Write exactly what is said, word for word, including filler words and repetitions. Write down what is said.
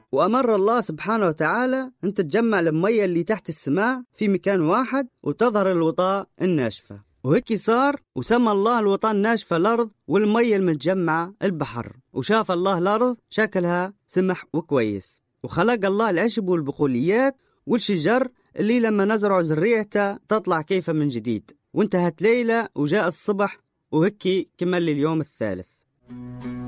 وأمر الله سبحانه وتعالى أن تتجمع المية اللي تحت السماء في مكان واحد وتظهر الوطاء الناشفة. وهيك صار، وسمى الله الوطاء الناشفة الأرض، والمية المتجمعة البحر. وشاف الله الأرض شكلها سمح وكويس، وخلق الله العشب والبقوليات والشجر اللي لما نزرع زريعته تطلع كيف من جديد. وانتهت ليلة وجاء الصبح، وهيك كمل اليوم الثالث.